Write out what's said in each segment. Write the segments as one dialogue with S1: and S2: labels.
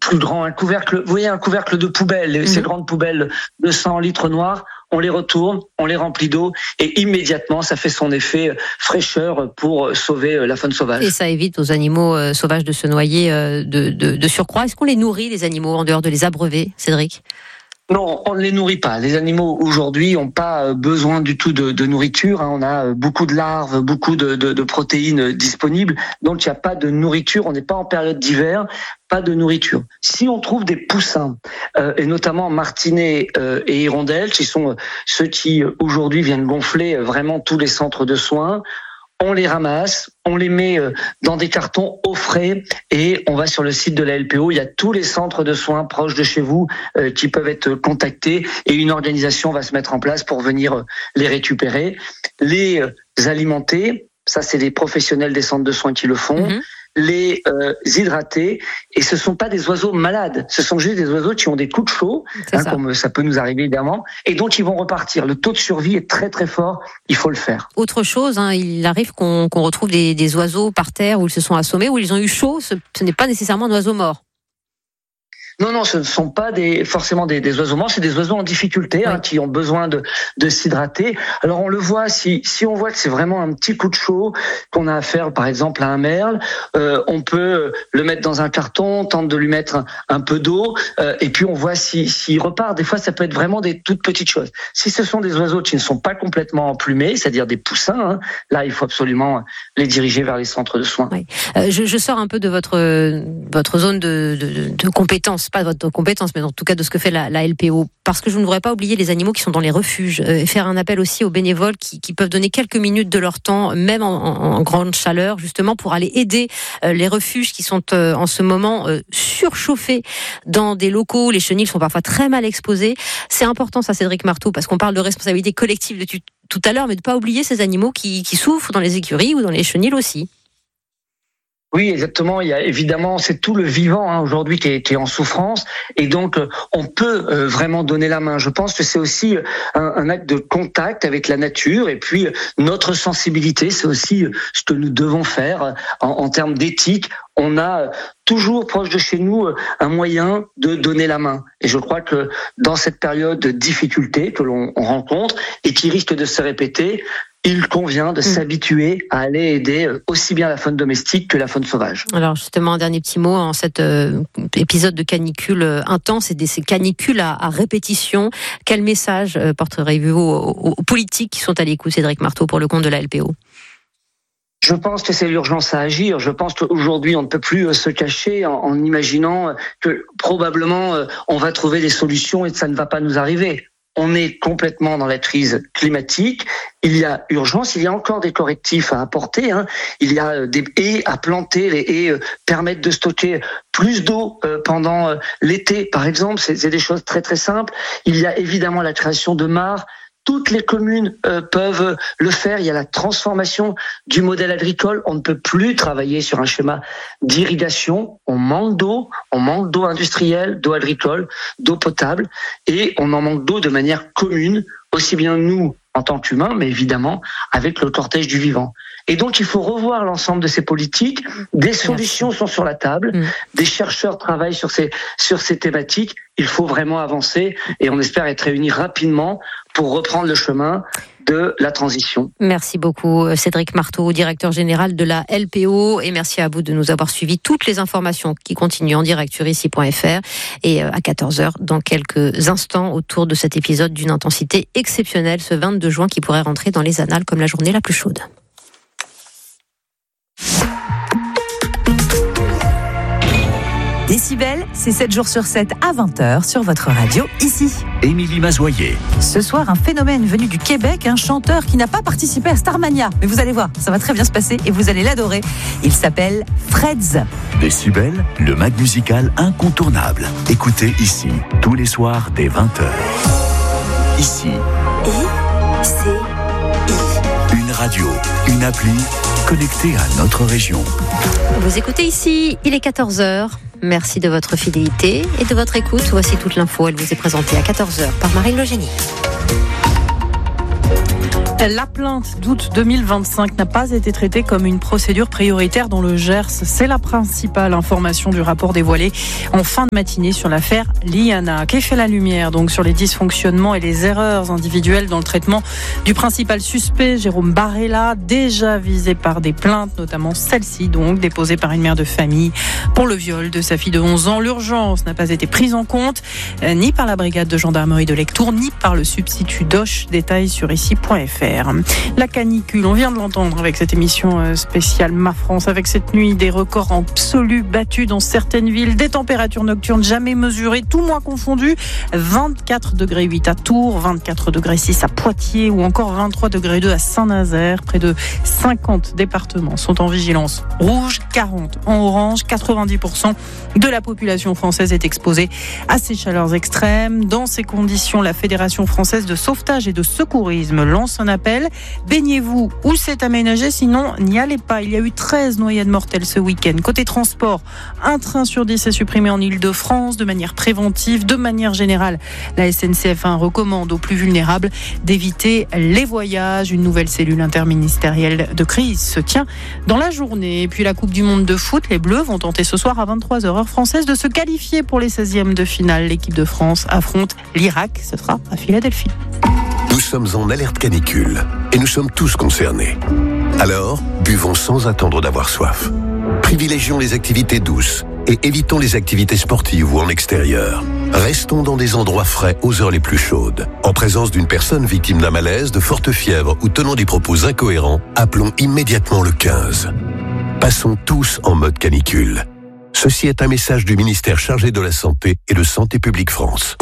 S1: plus grand, un couvercle. Vous voyez un couvercle de poubelle, ces grandes poubelles de 100 litres noirs. On les retourne, on les remplit d'eau et immédiatement ça fait son effet fraîcheur pour sauver la faune sauvage.
S2: Et ça évite aux animaux sauvages de se noyer de surcroît. Est-ce qu'on les nourrit, les animaux, en dehors de les abreuver, Cédric ?
S1: Non, on ne les nourrit pas. Les animaux aujourd'hui n'ont pas besoin du tout de nourriture. On a beaucoup de larves, beaucoup de protéines disponibles. Donc il n'y a pas de nourriture. On n'est pas en période d'hiver. Pas de nourriture. Si on trouve des poussins, et notamment martinets et hirondelles, qui sont ceux qui aujourd'hui viennent gonfler vraiment tous les centres de soins, on les ramasse, on les met dans des cartons au frais et on va sur le site de la LPO. Il y a tous les centres de soins proches de chez vous qui peuvent être contactés et une organisation va se mettre en place pour venir les récupérer, les alimenter. Ça, c'est les professionnels des centres de soins qui le font. Les hydrater, et ce sont pas des oiseaux malades, ce sont juste des oiseaux qui ont des coups de chaud, comme ça peut nous arriver évidemment, et donc ils vont repartir. Le taux de survie est très très fort, il faut le faire.
S2: Autre chose, il arrive qu'on retrouve des oiseaux par terre où ils se sont assommés, où ils ont eu chaud, ce n'est pas nécessairement un oiseau mort.
S1: Non, ce ne sont pas forcément des oiseaux morts, c'est des oiseaux en difficulté qui ont besoin de s'hydrater. Alors on le voit, si on voit que c'est vraiment un petit coup de chaud, qu'on a affaire par exemple à un merle, on peut le mettre dans un carton, on tente de lui mettre un peu d'eau, et puis on voit s'il repart. Des fois ça peut être vraiment des toutes petites choses. Si ce sont des oiseaux qui ne sont pas complètement emplumés, c'est-à-dire des poussins, là il faut absolument les diriger vers les centres de soins.
S2: Oui. Je sors un peu de votre zone de compétence. Pas de votre compétence, mais en tout cas de ce que fait la LPO, parce que je ne voudrais pas oublier les animaux qui sont dans les refuges, et faire un appel aussi aux bénévoles qui peuvent donner quelques minutes de leur temps, même en grande chaleur, justement pour aller aider les refuges qui sont en ce moment surchauffés dans des locaux où les chenilles sont parfois très mal exposées. C'est important ça, Cédric Marteau, parce qu'on parle de responsabilité collective depuis tout à l'heure, mais de ne pas oublier ces animaux qui souffrent dans les écuries ou dans les chenilles aussi.
S1: Oui, exactement. Il y a évidemment, c'est tout le vivant aujourd'hui qui est en souffrance, et donc on peut vraiment donner la main. Je pense que c'est aussi un acte de contact avec la nature, et puis notre sensibilité, c'est aussi ce que nous devons faire en termes d'éthique. On a toujours proche de chez nous un moyen de donner la main. Et je crois que dans cette période de difficulté que l'on rencontre et qui risque de se répéter, il convient de s'habituer à aller aider aussi bien la faune domestique que la faune sauvage.
S2: Alors justement, un dernier petit mot en cet épisode de canicule intense et de ces canicules à répétition. Quel message porterez-vous aux politiques qui sont à l'écoute, Cédric Marteau, pour le compte de la LPO ?
S1: Je pense que c'est l'urgence à agir. Je pense qu'aujourd'hui, on ne peut plus se cacher en imaginant que probablement on va trouver des solutions et que ça ne va pas nous arriver. On est complètement dans la crise climatique. Il y a urgence. Il y a encore des correctifs à apporter. Il y a des haies à planter. Les haies permettent de stocker plus d'eau pendant l'été, par exemple. C'est des choses très très simples. Il y a évidemment la création de mares. Toutes les communes peuvent le faire. Il y a la transformation du modèle agricole. On ne peut plus travailler sur un schéma d'irrigation. On manque d'eau industrielle, d'eau agricole, d'eau potable, et on en manque d'eau de manière commune, aussi bien nous en tant qu'humains, mais évidemment avec le cortège du vivant. Et donc il faut revoir l'ensemble de ces politiques. Des solutions sont sur la table. Des chercheurs travaillent sur ces thématiques. Il faut vraiment avancer, et on espère être réunis rapidement pour reprendre le chemin de la transition.
S2: Merci beaucoup Cédric Marteau, directeur général de la LPO, et merci à vous de nous avoir suivis. Toutes les informations qui continuent en direct sur ici.fr et à 14h dans quelques instants autour de cet épisode d'une intensité exceptionnelle ce 22 juin qui pourrait rentrer dans les annales comme la journée la plus chaude.
S3: Décibel, c'est 7 jours sur 7 à 20h sur votre radio, ici.
S4: Émilie Mazoyer.
S3: Ce soir, un phénomène venu du Québec, un chanteur qui n'a pas participé à Starmania. Mais vous allez voir, ça va très bien se passer et vous allez l'adorer. Il s'appelle Freds.
S4: Décibel, le mag musical incontournable. Écoutez ici, tous les soirs dès 20h. Ici. Une radio, une appli, connectée à notre région.
S2: Vous écoutez ici, il est 14h. Merci de votre fidélité et de votre écoute. Voici toute l'info. Elle vous est présentée à 14h par Marine Le Génie.
S5: La plainte d'août 2025 n'a pas été traitée comme une procédure prioritaire dans le Gers. C'est la principale information du rapport dévoilé en fin de matinée sur l'affaire Liana, qui fait la lumière donc sur les dysfonctionnements et les erreurs individuelles dans le traitement du principal suspect, Jérôme Barella, déjà visé par des plaintes, notamment celle-ci donc, déposée par une mère de famille pour le viol de sa fille de 11 ans. L'urgence n'a pas été prise en compte, ni par la brigade de gendarmerie de Lectoure, ni par le substitut d'Oche. Détails sur ici.fr. La canicule, on vient de l'entendre avec cette émission spéciale Ma France, avec cette nuit des records absolus battus dans certaines villes, des températures nocturnes jamais mesurées, tout mois confondu, 24 degrés 8 à Tours, 24 degrés 6 à Poitiers ou encore 23 degrés 2 à Saint-Nazaire. Près de 50 départements sont en vigilance rouge, 40 en orange. 90% de la population française est exposée à ces chaleurs extrêmes. Dans ces conditions, la Fédération française de sauvetage et de secourisme lance un appel. Baignez-vous où c'est aménagé, sinon n'y allez pas. Il y a eu 13 noyades mortelles ce week-end. Côté transport, un train sur 10 est supprimé en Ile-de-France de manière préventive. De manière générale, la SNCF recommande aux plus vulnérables d'éviter les voyages. Une nouvelle cellule interministérielle de crise se tient dans la journée. Et puis la Coupe du Monde de foot, les Bleus vont tenter ce soir à 23h heure française de se qualifier pour les 16e de finale. L'équipe de France affronte l'Irak. Ce sera à Philadelphie.
S6: Nous sommes en alerte canicule et nous sommes tous concernés. Alors, buvons sans attendre d'avoir soif. Privilégions les activités douces et évitons les activités sportives ou en extérieur. Restons dans des endroits frais aux heures les plus chaudes. En présence d'une personne victime d'un malaise, de forte fièvre ou tenant des propos incohérents, appelons immédiatement le 15. Passons tous en mode canicule. Ceci est un message du ministère chargé de la Santé et de Santé publique France.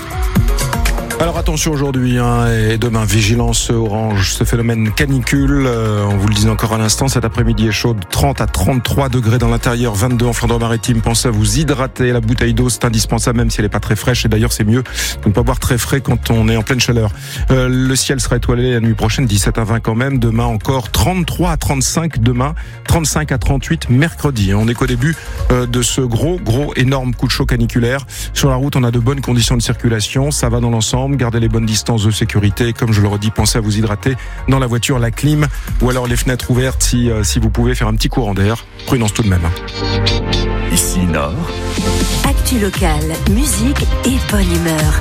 S7: Alors attention aujourd'hui et demain, vigilance orange, ce phénomène canicule, on vous le disait encore à l'instant, cet après-midi est chaude, 30 à 33 degrés dans l'intérieur, 22 en Flandre-Maritime. Pensez à vous hydrater, la bouteille d'eau c'est indispensable même si elle n'est pas très fraîche, et d'ailleurs c'est mieux de ne pas boire très frais quand on est en pleine chaleur. Le ciel sera étoilé la nuit prochaine, 17 à 20 quand même, demain encore 33 à 35 demain, 35 à 38 mercredi. On est qu'au début de ce gros énorme coup de chaud caniculaire. Sur la route on a de bonnes conditions de circulation, ça va dans l'ensemble. Gardez les bonnes distances de sécurité. Comme je le redis, pensez à vous hydrater dans la voiture, la clim ou alors les fenêtres ouvertes si vous pouvez faire un petit courant d'air. Prudence tout de même.
S4: Ici Nord.
S8: Actu locale, musique et bonne humeur.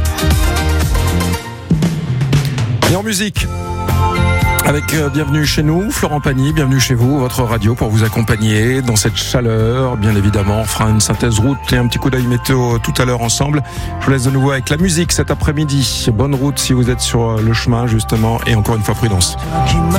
S7: Et en musique, avec bienvenue chez nous, Florent Pagny, bienvenue chez vous, votre radio pour vous accompagner dans cette chaleur. Bien évidemment, on fera une synthèse route et un petit coup d'œil météo tout à l'heure ensemble. Je vous laisse de nouveau avec la musique cet après-midi. Bonne route si vous êtes sur le chemin justement, et encore une fois prudence.